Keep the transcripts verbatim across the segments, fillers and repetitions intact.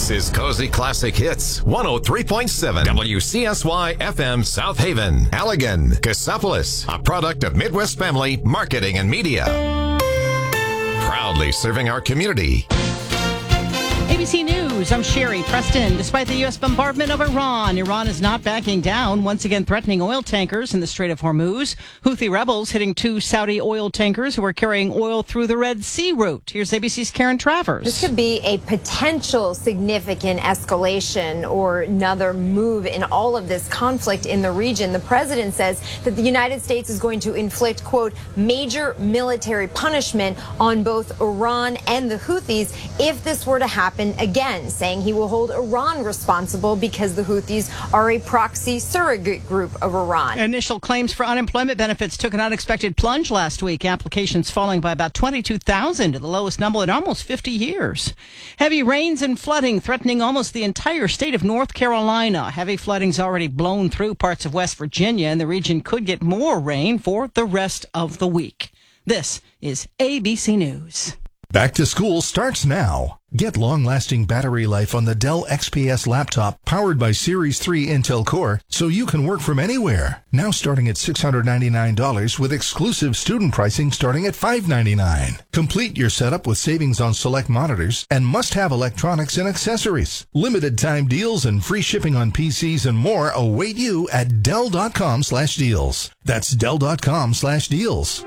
This is Cozy Classic Hits, one oh three point seven W C S Y F M South Haven, Allegan, Cassopolis, a product of Midwest Family Marketing and Media. Proudly serving our community. A B C News, I'm Sherry Preston. Despite the U S bombardment of Iran, Iran is not backing down, once again threatening oil tankers in the Strait of Hormuz. Houthi rebels hitting two Saudi oil tankers who are carrying oil through the Red Sea route. Here's A B C's Karen Travers. This could be a potential significant escalation or another move in all of this conflict in the region. The president says that the United States is going to inflict, quote, major military punishment on both Iran and the Houthis if this were to happen again, saying he will hold Iran responsible because the Houthis are a proxy surrogate group of Iran. Initial claims for unemployment benefits took an unexpected plunge last week. Applications falling by about twenty-two thousand, the lowest number in almost fifty years. Heavy rains and flooding threatening almost the entire state of North Carolina. Heavy flooding's already blown through parts of West Virginia, and the region could get more rain for the rest of the week. This is A B C News. Back to school starts now. Get long-lasting battery life on the Dell X P S laptop powered by Series three Intel Core so you can work from anywhere. Now starting at six hundred ninety-nine dollars with exclusive student pricing starting at five hundred ninety-nine dollars. Complete your setup with savings on select monitors and must-have electronics and accessories. Limited time deals and free shipping on P Cs and more await you at Dell.com slash deals. That's Dell.com slash deals.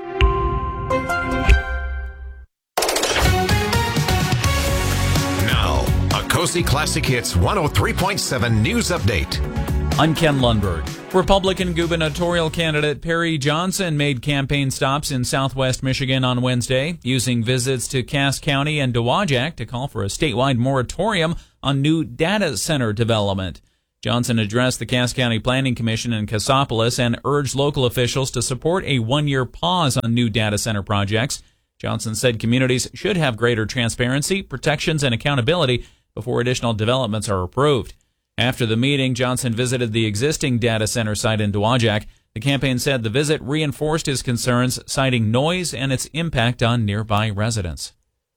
Cozy Classic Hits one oh three point seven News Update. I'm Ken Lundberg. Republican gubernatorial candidate Perry Johnson made campaign stops in southwest Michigan on Wednesday, using visits to Cass County and Dowagiac to call for a statewide moratorium on new data center development. Johnson addressed the Cass County Planning Commission in Cassopolis and urged local officials to support a one-year pause on new data center projects. Johnson said communities should have greater transparency, protections, and accountability before additional developments are approved. After the meeting, Johnson visited the existing data center site in Dowagiac. The campaign said the visit reinforced his concerns, citing noise and its impact on nearby residents.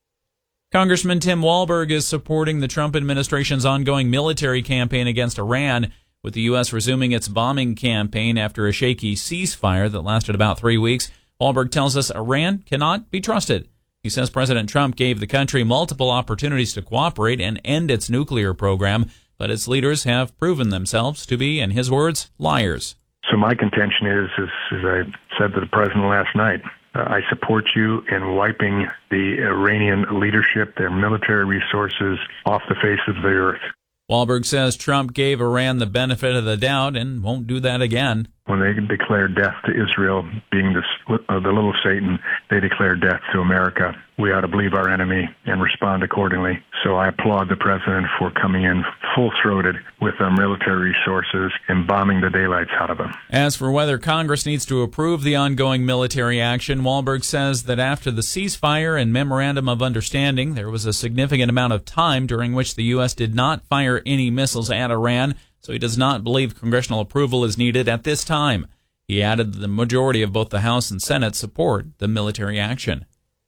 Congressman Tim Walberg is supporting the Trump administration's ongoing military campaign against Iran, with the U S resuming its bombing campaign after a shaky ceasefire that lasted about three weeks. Walberg tells us Iran cannot be trusted. He says President Trump gave the country multiple opportunities to cooperate and end its nuclear program, but its leaders have proven themselves to be, in his words, liars. So my contention is, is as I said to the president last night, uh, I support you in wiping the Iranian leadership, their military resources, off the face of the earth. Walberg says Trump gave Iran the benefit of the doubt and won't do that again. When they declared death to Israel, being the, uh, the little Satan, they declared death to America. We ought to believe our enemy and respond accordingly. So I applaud the president for coming in full-throated with our military resources and bombing the daylights out of them. As for whether Congress needs to approve the ongoing military action, Walberg says that after the ceasefire and memorandum of understanding, there was a significant amount of time during which the U S did not fire any missiles at Iran, so he does not believe congressional approval is needed at this time. He added that the majority of both the House and Senate support the military action.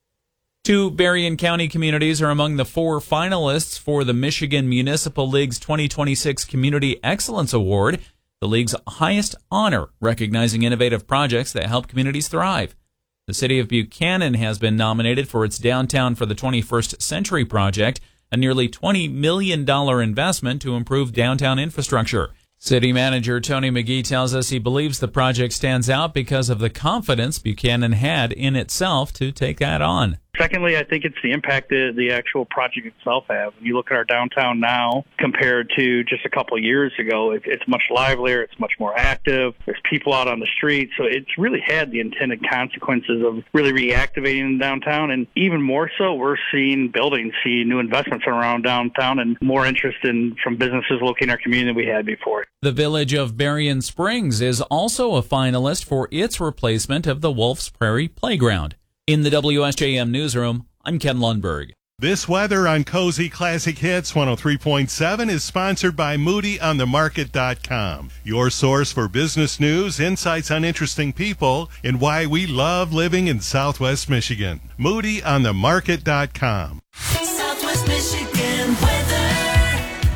Two Berrien County communities are among the four finalists for the Michigan Municipal League's twenty twenty-six Community Excellence Award, the league's highest honor recognizing innovative projects that help communities thrive. The city of Buchanan has been nominated for its Downtown for the twenty-first Century project, a nearly twenty million dollars investment to improve downtown infrastructure. City manager Tony McGee tells us he believes the project stands out because of the confidence Buchanan had in itself to take that on. Secondly, I think it's the impact that the actual project itself has. When you look at our downtown now compared to just a couple of years ago, it's much livelier, it's much more active, there's people out on the street, so it's really had the intended consequences of really reactivating the downtown, and even more so, we're seeing buildings, see new investments around downtown, and more interest in from businesses locating in our community than we had before. The village of Berrien Springs is also a finalist for its replacement of the Wolf's Prairie Playground. In the W S J M Newsroom, I'm Ken Lundberg. This weather on Cozy Classic Hits one oh three point seven is sponsored by Moody on the Market dot com, your source for business news, insights on interesting people, and why we love living in Southwest Michigan. Moody on the Market dot com. Southwest Michigan weather.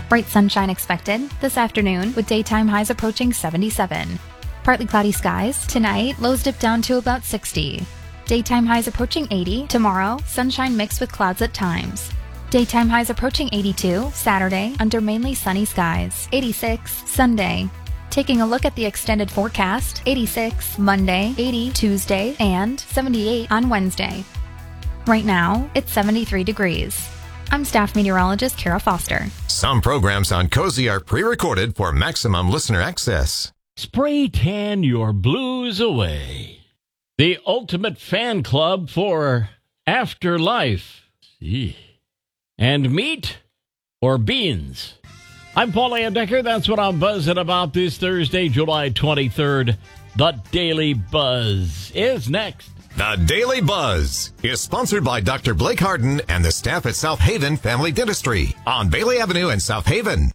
Bright sunshine expected this afternoon with daytime highs approaching seventy-seven. Partly cloudy skies. Tonight, lows dip down to about sixty. Daytime highs approaching eighty. Tomorrow, sunshine mixed with clouds at times. Daytime highs approaching eighty-two. Saturday, under mainly sunny skies. eighty-six. Sunday. Taking a look at the extended forecast, eighty-six Monday, eighty Tuesday, and seventy-eight on Wednesday. Right now, it's seventy-three degrees. I'm staff meteorologist Kara Foster. Some programs on Cozy are pre-recorded for maximum listener access. Spray tan your blues away. The ultimate fan club for afterlife. Eey. And meat or beans? I'm Paul Landecker. That's what I'm buzzing about this Thursday, July twenty-third. The Daily Buzz is next. The Daily Buzz is sponsored by Doctor Blake Harden and the staff at South Haven Family Dentistry on Bailey Avenue in South Haven.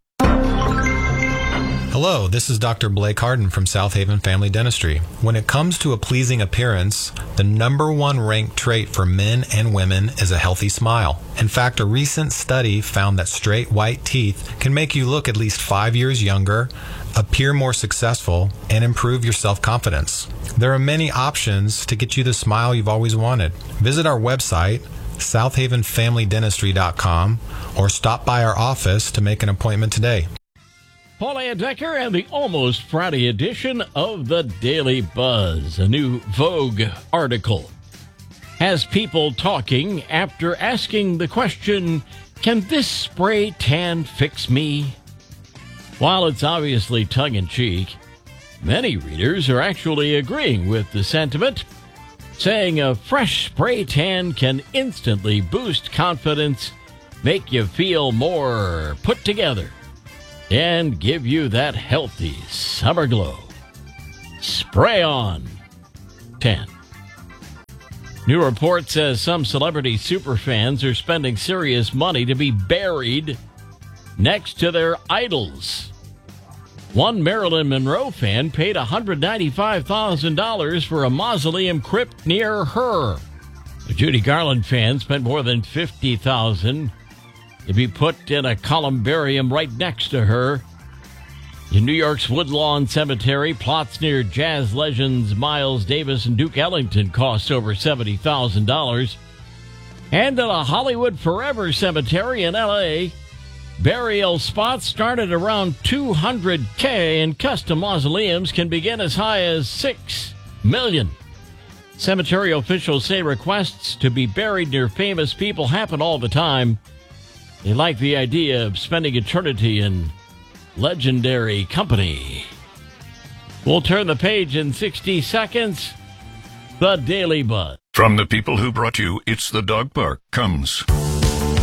Hello, this is Doctor Blake Harden from South Haven Family Dentistry. When it comes to a pleasing appearance, the number one ranked trait for men and women is a healthy smile. In fact, a recent study found that straight white teeth can make you look at least five years younger, appear more successful, and improve your self-confidence. There are many options to get you the smile you've always wanted. Visit our website, south haven family dentistry dot com, or stop by our office to make an appointment today. Paul Landecker and the almost Friday edition of the Daily Buzz. A new Vogue article has people talking after asking the question, can this spray tan fix me? While it's obviously tongue-in-cheek, many readers are actually agreeing with the sentiment, saying a fresh spray tan can instantly boost confidence, make you feel more put together, and give you that healthy summer glow. Spray on tan. New report says some celebrity superfans are spending serious money to be buried next to their idols. One Marilyn Monroe fan paid one hundred ninety-five thousand dollars for a mausoleum crypt near her. A Judy Garland fan spent more than fifty thousand dollars to be put in a columbarium right next to her. In New York's Woodlawn Cemetery, plots near jazz legends Miles Davis and Duke Ellington cost over seventy thousand dollars. And at a Hollywood Forever Cemetery in L A, burial spots start at around two hundred thousand dollars, and custom mausoleums can begin as high as six million dollars. Cemetery officials say requests to be buried near famous people happen all the time. They like the idea of spending eternity in legendary company. We'll turn the page in sixty seconds. The Daily Buzz. From the people who brought you It's the Dog Park comes